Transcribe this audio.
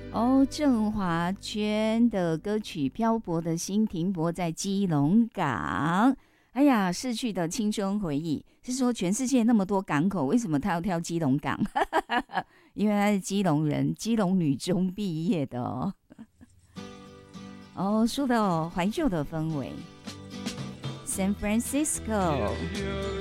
哦，郑华娟的歌曲《漂泊的心停泊在基隆港》。哎呀，逝去的青春回忆，是说全世界那么多港口，为什么他要挑基隆港？因为他是基隆人，基隆女中毕业的哦。哦，说到怀旧的氛围，San Francisco。